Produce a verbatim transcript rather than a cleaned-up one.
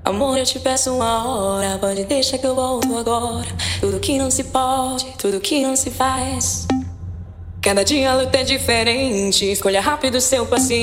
Amor, eu te peço uma hora, pode deixar que eu volto agora. Tudo que não se pode, tudo que não se faz. Cada dia a luta é diferente, escolha rápido seu paciente.